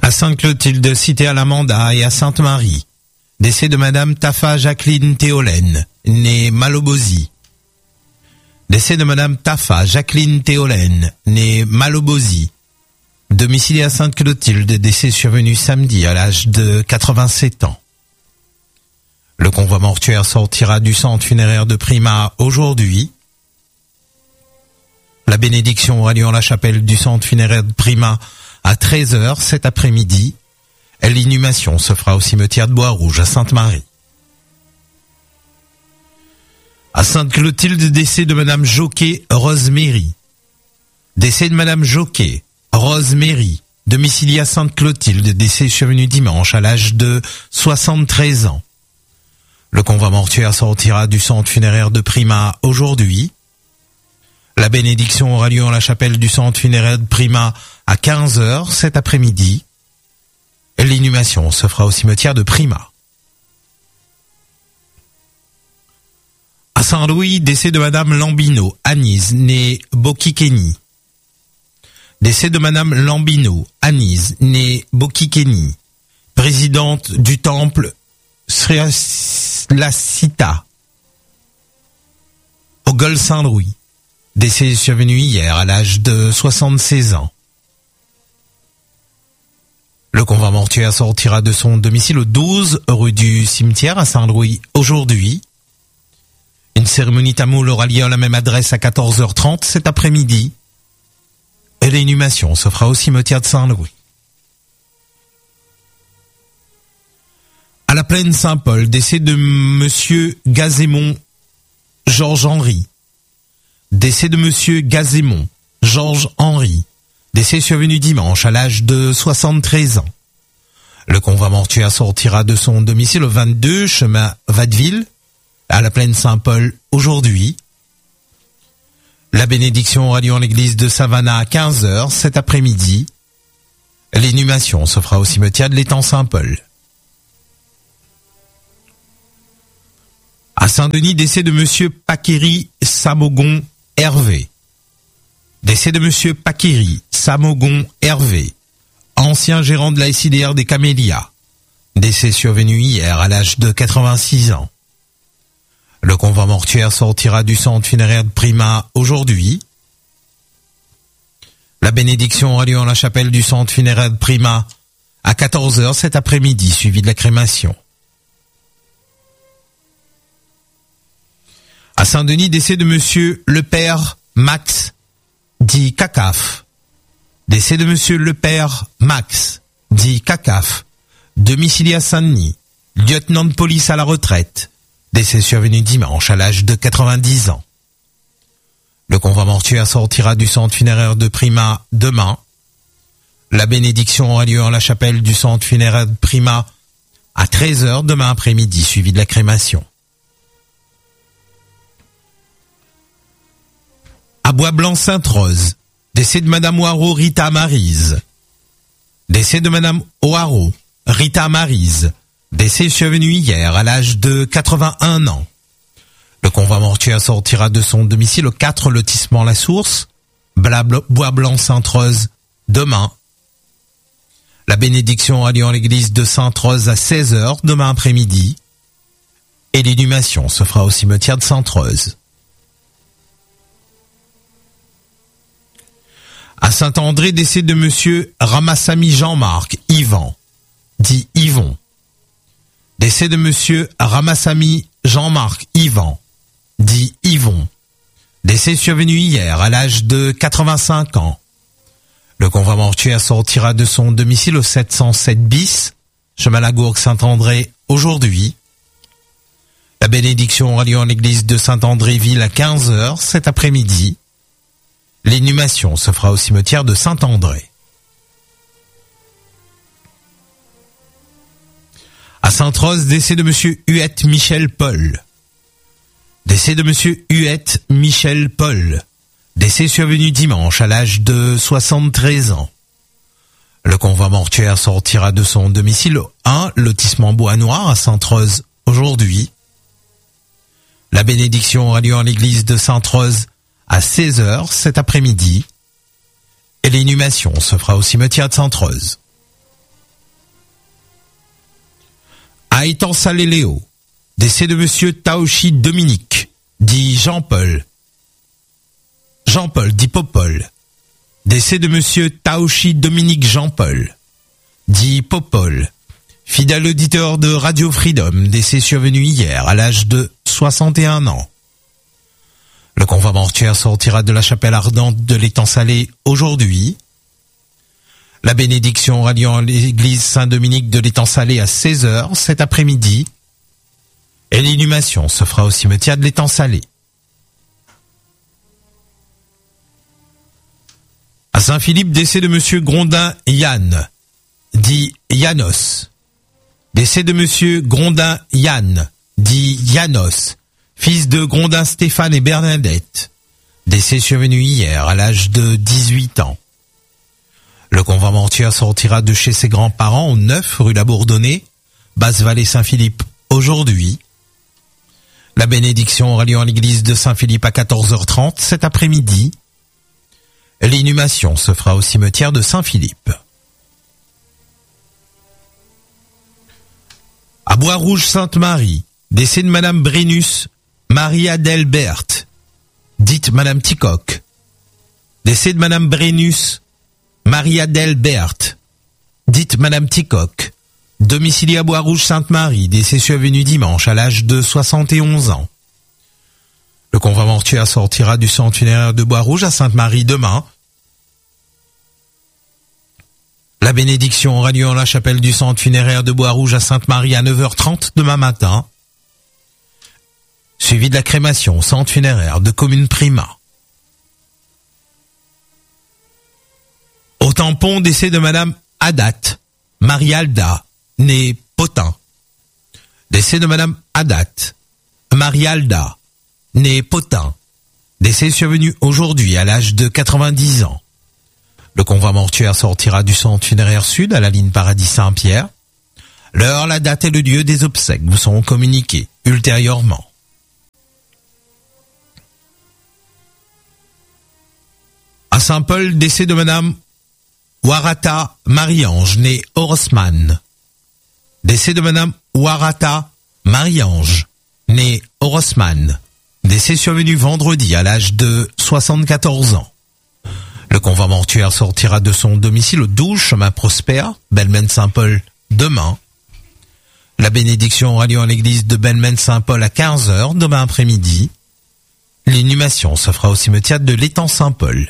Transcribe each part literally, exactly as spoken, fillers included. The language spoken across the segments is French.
À Sainte-Clotilde, cité à l'Amanda et à Sainte-Marie. Décès de Madame Tafa Jacqueline Théolaine, née Malobosi. Décès de Madame Tafa Jacqueline Théolaine, née Malobosi. Domiciliée à Sainte-Clotilde, décès survenu samedi à l'âge de quatre-vingt-sept ans. Le convoi mortuaire sortira du centre funéraire de Prima aujourd'hui. La bénédiction aura lieu en la chapelle du centre funéraire de Prima à treize heures cet après-midi. Et l'inhumation se fera au cimetière de Bois-Rouge à Sainte-Marie. À Sainte-Clotilde, décès de Madame Joquet Rosemary. Décès de Madame Joquet Rosemary, domiciliée à Sainte-Clotilde, décès survenu dimanche à l'âge de soixante-treize ans. Le convoi mortuaire sortira du centre funéraire de Prima aujourd'hui. La bénédiction aura lieu en la chapelle du centre funéraire de Prima à quinze heures cet après-midi. L'inhumation se fera au cimetière de Prima. À Saint-Louis, décès de Madame Lambino, Anise, née Bokikeni. Décès de Madame Lambino, Anise, née Bokikeni, présidente du temple Sriasita, au Gol Saint-Louis. Décès survenu hier à l'âge de soixante-seize ans. Le convoi mortuaire sortira de son domicile au douze rue du Cimetière à Saint-Louis aujourd'hui. Une cérémonie tamoul aura lieu à la même adresse à quatorze heures trente cet après-midi. Et l'inhumation se fera au cimetière de Saint-Louis. À la plaine Saint-Paul, décès de Monsieur Gazémon Georges-Henri. Décès de Monsieur Gazémon Georges-Henri. Décès survenu dimanche à l'âge de soixante-treize ans. Le convoi mortuaire sortira de son domicile au vingt-deux chemin Vadeville, à la plaine Saint-Paul aujourd'hui. La bénédiction aura lieu en l'église de Savannah à quinze heures cet après-midi. L'inhumation se fera au cimetière de l'étang Saint-Paul. À Saint-Denis, décès de Monsieur Paqueri Samogon Hervé. Décès de Monsieur Paqueri Samogon Hervé, ancien gérant de la S I D R des Camélias. Décès survenu hier à l'âge de quatre-vingt-six ans. Le convoi mortuaire sortira du centre funéraire de Prima aujourd'hui. La bénédiction aura lieu en la chapelle du centre funéraire de Prima à quatorze heures cet après-midi, suivi de la crémation. À Saint-Denis, décès de Monsieur le Père Max dit Cacaf. Décès de Monsieur le Père Max dit Cacaf, domicilié à Saint-Denis, lieutenant de police à la retraite. Décès survenu dimanche à l'âge de quatre-vingt-dix ans. Le convoi mortuaire sortira du centre funéraire de Prima demain. La bénédiction aura lieu en la chapelle du centre funéraire de Prima à treize heures demain après-midi, suivi de la crémation. À Bois-Blanc-Sainte-Rose, décès de Madame Oaro Rita Maryse. Décès de Madame Oaro Rita Maryse. Décès survenu hier à l'âge de quatre-vingt-un ans. Le convoi mortuaire sortira de son domicile au quatre lotissement La Source, Bois-Blanc-Sainte-Rose, demain. La bénédiction aura lieu en l'église de Sainte-Rose à seize heures demain après-midi. Et l'inhumation se fera au cimetière de Sainte-Rose. À Saint-André, décès de Monsieur Ramassamy Jean-Marc Yvan, dit Yvon. Décès de Monsieur Ramassamy Jean-Marc Yvan, dit Yvon. Décès survenu hier à l'âge de quatre-vingt-cinq ans. Le convoi mortuaire sortira de son domicile au sept cent sept bis, chemin Lagourgue Saint-André, aujourd'hui. La bénédiction aura lieu en l'église de Saint-André-Ville à quinze heures cet après-midi. L'inhumation se fera au cimetière de Saint-André. À Sainte-Rose, décès de Monsieur Huette Michel Paul. Décès de Monsieur Huette Michel Paul. Décès survenu dimanche à l'âge de soixante-treize ans. Le convoi mortuaire sortira de son domicile au un lotissement Bois-Noir à Sainte-Rose aujourd'hui. La bénédiction aura lieu en l'église de Sainte-Rose à seize heures cet après-midi. Et l'inhumation se fera au cimetière de Sainte-Rose. À Étang-Salé Léo, décès de monsieur Taoshi Dominique, dit Jean-Paul. Jean-Paul, dit Popol. Décès de monsieur Taoshi Dominique Jean-Paul, dit Popol. Fidèle auditeur de Radio Freedom, décès survenu hier à l'âge de soixante et un ans. Le convoi mortuaire sortira de la chapelle ardente de l'Étang-Salé aujourd'hui. La bénédiction aura lieu à l'église Saint-Dominique de l'Étang-Salé à seize heures cet après-midi. Et l'inhumation se fera au cimetière de l'Étang-Salé. À Saint-Philippe, décès de monsieur Grondin Yann, dit Yanos. Décès de monsieur Grondin Yann, dit Yanos, fils de Grondin Stéphane et Bernadette. Décès survenu hier à l'âge de dix-huit ans. Le convoi mortuaire sortira de chez ses grands-parents au neuf rue La Bourdonnais, Basse-Vallée Saint-Philippe aujourd'hui. La bénédiction aura lieu en l'église de Saint-Philippe à quatorze heures trente cet après-midi. L'inhumation se fera au cimetière de Saint-Philippe. À Bois-Rouge-Sainte-Marie, décès de madame Brennus Marie-Adèle Berthe, dite madame Ticoc. Décès de madame Brennus Marie-Adèle Berthe, dite madame Ticoc. Domiciliée à Bois-Rouge-Sainte-Marie, décès survenu dimanche à l'âge de soixante et onze ans. Le convoi mortuaire sortira du centre funéraire de Bois-Rouge à Sainte-Marie demain. La bénédiction aura lieu en la chapelle du centre funéraire de Bois-Rouge à Sainte-Marie à neuf heures trente demain matin. Suivi de la crémation au centre funéraire de Commune Prima. Au tampon, décès de madame Adat, Marie-Alda, née Potin. Décès de madame Adat, Marie-Alda, née Potin. Décès survenu aujourd'hui à l'âge de quatre-vingt-dix ans. Le convoi mortuaire sortira du centre funéraire sud à la ligne Paradis-Saint-Pierre. L'heure, la date et le lieu des obsèques vous seront communiqués ultérieurement. À Saint-Paul, décès de madame Warata Marie-Ange, née Horosman. Décès de madame Warata Marie-Ange, née Horosman. Décès survenu vendredi à l'âge de soixante-quatorze ans. Le convoi mortuaire sortira de son domicile au douze chemin Prosper, Belmen-Saint-Paul, demain. La bénédiction aura lieu en l'église de Belmen-Saint-Paul à quinze heures demain après-midi. L'inhumation se fera au cimetière de l'Étang-Saint-Paul.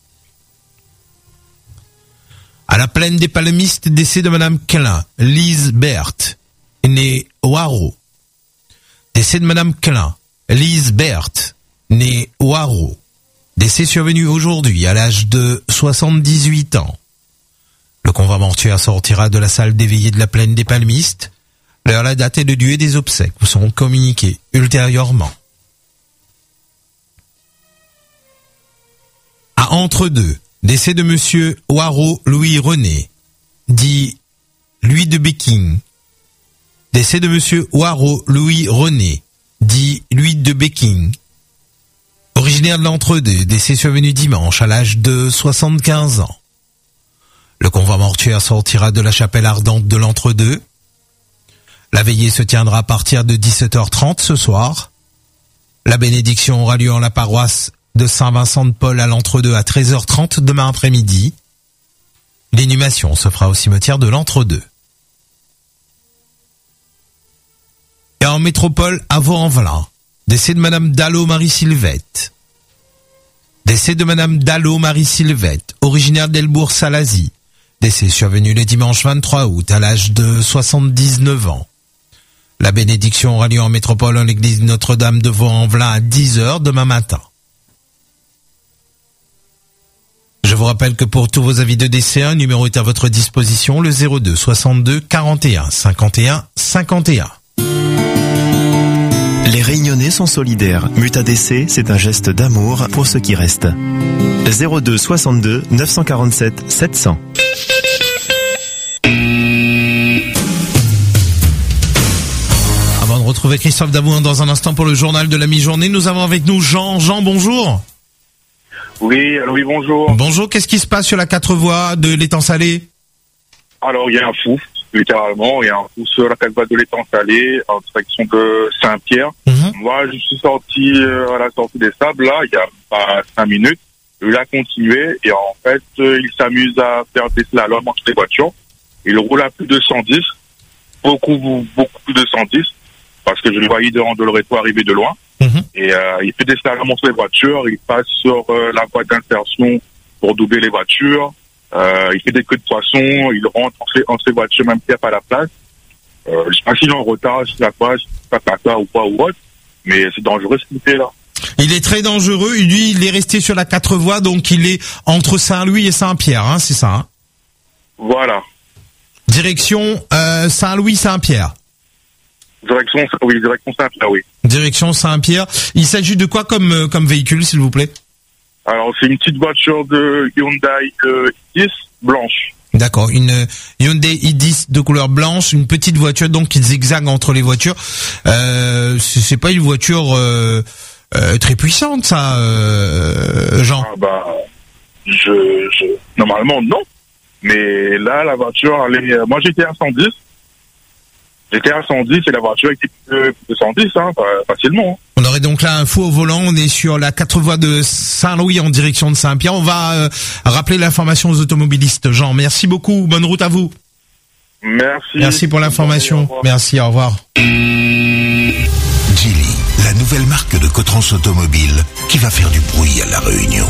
À la plaine des Palmistes, décès de madame Klein, Lise Berthe, née Oaro. Décès de madame Klein, Lise Berthe, née Oaro. Décès survenu aujourd'hui à l'âge de soixante-dix-huit ans. Le convoi mortuaire sortira de la salle des veillées de la plaine des Palmistes. L'heure, la date et le lieu des obsèques vous seront communiqués ultérieurement. À Entre-deux, décès de monsieur Oaro Louis René, dit Louis de Béking. Décès de monsieur Oaro Louis René, dit Louis de Béking. Originaire de l'Entre-deux, décès survenu dimanche à l'âge de soixante-quinze ans. Le convoi mortuaire sortira de la chapelle ardente de l'Entre-deux. La veillée se tiendra à partir de dix-sept heures trente ce soir. La bénédiction aura lieu en la paroisse de Saint-Vincent-de-Paul à l'Entre-deux à treize heures trente demain après-midi. L'inhumation se fera au cimetière de l'Entre-deux. Et en métropole à Vaux-en-Velin, décès de madame Dallot Marie-Sylvette. Décès de madame Dallot Marie-Sylvette, originaire d'Elbourg-Salazie. Décès survenu le dimanche vingt-trois août à l'âge de soixante-dix-neuf ans. La bénédiction aura lieu en métropole en l'église Notre-Dame de Vaux-en-Velin à dix heures demain matin. Je vous rappelle que pour tous vos avis de décès, un numéro est à votre disposition, le zéro deux soixante-deux quarante et un cinquante et un cinquante et un. Les Réunionnais sont solidaires. Muta D C, c'est un geste d'amour pour ceux qui restent. zéro deux soixante-deux neuf cent quarante-sept sept cents. Avant de retrouver Christophe Davouin dans un instant pour le journal de la mi-journée, nous avons avec nous Jean. Jean, bonjour. Oui, alors oui, bonjour. Bonjour, qu'est-ce qui se passe sur la quatre voies de l'Étang-Salé? Alors, il y a un fou. littéralement, et un coup sur la quatre voies de l'étang salé, en direction de Saint-Pierre. Mhm. Moi, je suis sorti euh, à la sortie des sables, là, il y a pas cinq minutes. Il a continué, et en fait, euh, il s'amuse à faire des slaloms entre les voitures. Il roule à plus de cent dix, beaucoup, beaucoup plus de cent dix, parce que je le voyais devant Doloreto arriver de loin. Mhm. Et euh, il fait des slaloms entre les voitures, il passe sur euh, la voie d'insertion pour doubler les voitures. Euh, il fait des queues de poisson, il rentre en ses, en ses voitures, même s'il n'y a pas la place. Euh, je sais pas s'il est en retard, si la place, pas caca ou pas ou autre, mais c'est dangereux ce qu'il fait là. Il est très dangereux. Lui, il est resté sur la quatre voies, donc il est entre Saint-Louis et Saint-Pierre, hein, c'est ça, hein. Voilà. Direction euh, Saint-Louis-Saint-Pierre. Direction, oui, direction Saint-Pierre, oui. Direction Saint-Pierre. Il s'agit de quoi comme euh, comme véhicule, s'il vous plaît? Alors, c'est une petite voiture de Hyundai euh, i dix, blanche. D'accord, une Hyundai i dix de couleur blanche, une petite voiture donc qui zigzague entre les voitures. Euh, c'est c'est pas une voiture euh, euh, très puissante, ça, euh, Jean. Ah bah, je, je, normalement, non. Mais là, la voiture, elle est, euh, moi j'étais à cent dix. J'étais à cent dix et la voiture était plus de cent dix, hein, facilement. Hein. On aurait donc là un fou au volant. On est sur la quatre voies de Saint-Louis en direction de Saint-Pierre. On va euh, rappeler l'information aux automobilistes. Jean, merci beaucoup. Bonne route à vous. Merci. Merci pour l'information. Au Merci, au revoir. Geely, la nouvelle marque de Cotrans Automobile qui va faire du bruit à La Réunion.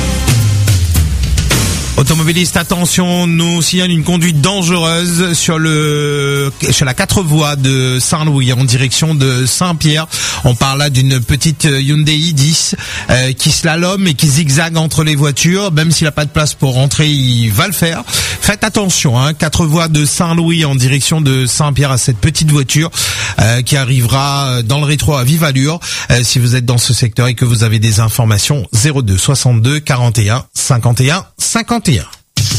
Automobiliste, attention, nous signale une conduite dangereuse sur le sur la quatre voies de Saint-Louis en direction de Saint-Pierre. On parle là d'une petite Hyundai i dix euh, qui slalome et qui zigzague entre les voitures. Même s'il n'a pas de place pour rentrer, il va le faire. Faites attention, hein, quatre voies de Saint-Louis en direction de Saint-Pierre à cette petite voiture euh, qui arrivera dans le rétro à vive allure. Euh, si vous êtes dans ce secteur et que vous avez des informations, zéro deux soixante-deux quarante et un cinquante et un cinquante et un.